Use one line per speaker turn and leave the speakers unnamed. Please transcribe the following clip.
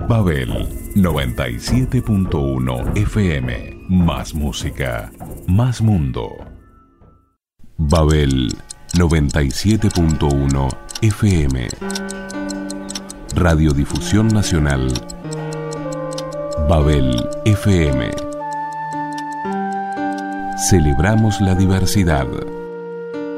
Babel 97.1 FM. Más música, más mundo. Babel 97.1 FM. Radiodifusión Nacional. Babel FM. Celebramos la diversidad.